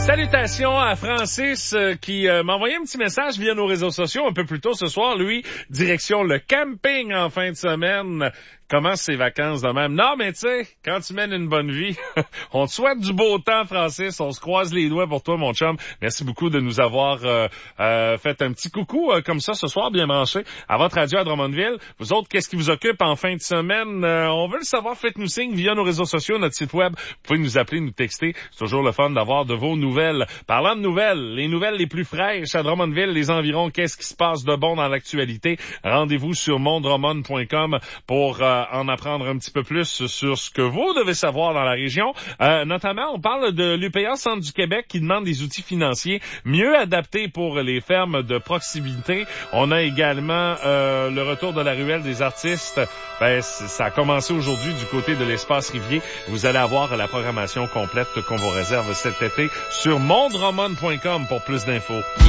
Salutations à Francis qui m'a envoyé un petit message via nos réseaux sociaux un peu plus tôt ce soir. Lui, direction le camping en fin de semaine. Commence ses vacances de même. Non, mais tu sais, quand tu mènes une bonne vie, on te souhaite du beau temps, Francis. On se croise les doigts pour toi, mon chum. Merci beaucoup de nous avoir fait un petit coucou comme ça ce soir, bien branché, à votre radio à Drummondville. Vous autres, qu'est-ce qui vous occupe en fin de semaine? On veut le savoir. Faites-nous signe via nos réseaux sociaux, notre site web. Vous pouvez nous appeler, nous texter. C'est toujours le fun d'avoir de vos nouvelles. Parlant de nouvelles, les nouvelles les plus fraîches à Drummondville, les environs, qu'est-ce qui se passe de bon dans l'actualité? Rendez-vous sur mondrummond.com pour en apprendre un petit peu plus sur ce que vous devez savoir dans la région. Notamment, on parle de l'UPA Centre du Québec qui demande des outils financiers mieux adaptés pour les fermes de proximité. On a également le retour de la ruelle des artistes. Ça a commencé aujourd'hui du côté de l'Espace Rivier. Vous allez avoir la programmation complète qu'on vous réserve cet été sur mondrummond.com pour plus d'infos.